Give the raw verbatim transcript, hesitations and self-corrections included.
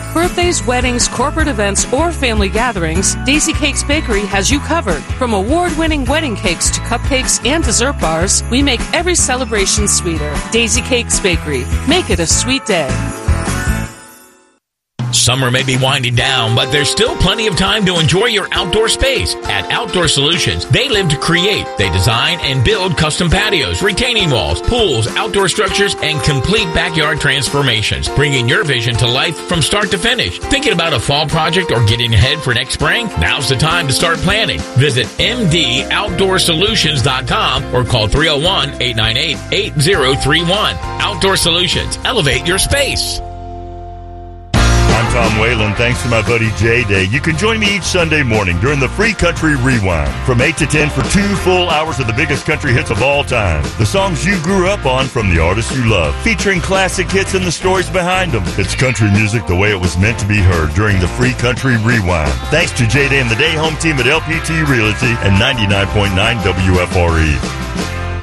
Birthdays, weddings, corporate events, or family gatherings, Daisy Cakes Bakery has you covered. From award-winning wedding cakes to cupcakes and dessert bars, we make every celebration sweeter. Daisy Cakes Bakery. Make it a sweet day. Summer may be winding down, but there's still plenty of time to enjoy your outdoor space. At Outdoor Solutions, they live to create. They design and build custom patios, retaining walls, pools, outdoor structures, and complete backyard transformations, bringing your vision to life from start to finish. Thinking about a fall project or getting ahead for next spring? Now's the time to start planning. Visit m d outdoor solutions dot com or call three oh one, eight nine eight, eight oh three one. Outdoor Solutions. Elevate your space. I'm Tom Whalen. Thanks to my buddy J-Day. You can join me each Sunday morning during the Free Country Rewind from eight to ten for two full hours of the biggest country hits of all time. The songs you grew up on from the artists you love, featuring classic hits and the stories behind them. It's country music the way it was meant to be heard during the Free Country Rewind. Thanks to J-Day and the Day Home team at L P T Realty and ninety-nine point nine W F R E.